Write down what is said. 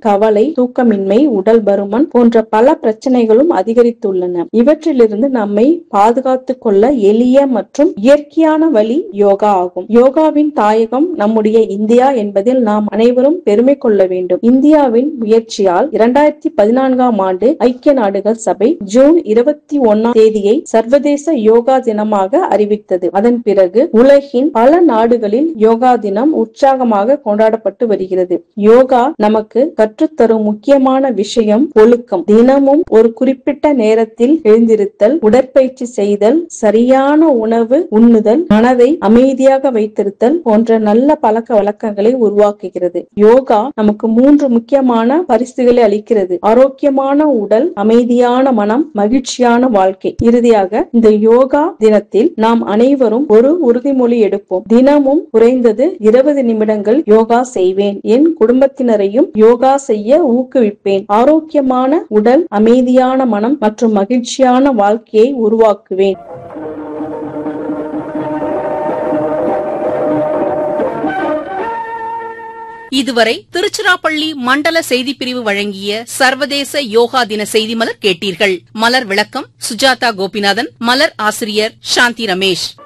கவலை, தூக்கமின்மை, உடல் பருமன் போன்ற பல பிரச்சனைகளும் அதிகரித்துள்ளன. இவற்றிலிருந்து நம்மை பாதுகாத்துக் கொள்ள எளிய மற்றும் இயற்கையான வழி யோகா ஆகும். யோகாவின் தாயகம் நம்முடைய இந்தியா என்பதில் நாம் அனைவரும் பெருமை கொள்ள வேண்டும். இந்தியாவின் முயற்சியால் 2014ஆம் ஆண்டு ஐக்கிய நாடுகள் சபை ஜூன் 21ஆம் தேதியை சர்வதேச யோகா தினமாக அறிவித்தது. அதன் பிறகு உலகின் பல நாடுகளில் யோகா தினம் உற்சாகமாக கொண்டாடப்பட்டு வருகிறது. யோகா நமக்கு கற்றுத்தரும் முக்கியமான விஷயம் ஒழுக்கம். தினமும் ஒரு குறிப்பிட்ட நேரத்தில் எழுந்திருத்தல், உடற்பயிற்சி செய்தல், சரியான உணவு உண்ணுதல், மனதை அமைதியாக வைத்திருத்தல் போன்ற நல்ல பழக்க வழக்கங்களை உருவாக்குகிறது. யோகா நமக்கு 3 முக்கியமான பரிசுகளை அளிக்கிறது: ஆரோக்கியமான உடல், அமைதியான மனம், மகிழ்ச்சியான வாழ்க்கை. இறுதியாக இந்த யோகா தினத்தில் நாம் அனைவரும் ஒரு உறுதிமொழி எடுப்போம். தினமும் குறைந்தது 20 நிமிடங்கள் யோகா செய்வேன். என் குடும்பத்தினரையும் யோகா செய்ய ஊக்குவிப்பேன். ஆரோக்கியமான உடல், அமைதியான மனம் மற்றும் மகிழ்ச்சியான வாழ்க்கையை உருவாக்குவேன். இதுவரை திருச்சிராப்பள்ளி மண்டல செய்திப்பிரிவு வழங்கிய சர்வதேச யோகா தின செய்தி மலர் கேட்டீர்கள். மலர் விளக்கம் சுஜாதா கோபிநாதன், மலர் ஆசிரியர் சாந்தி ரமேஷ்.